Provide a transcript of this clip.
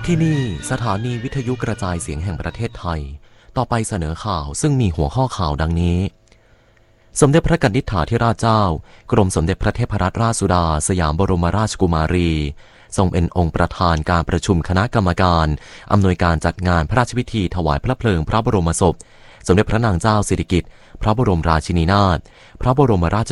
ที่นี่สถานีวิทยุกระจายเสียงแห่งประเทศไทยต่อไปเสนอข่าวซึ่งมีหัวข้อข่าวดังนี้สมเด็จพระกนิษฐาธิราชเจ้ากรมสมเด็จพระเทพรัตนราชสุดาสยามบรมราชกุมารีทรงเป็นองค์ประธานการประชุมคณะกรรมการอำนวยการจัดงานพระราชพิธีถวายพระเพลิงพระบรมศพสมเด็จพระนางเจ้าสิริกิติ์พระบรมราชินีนาถพระบรมราช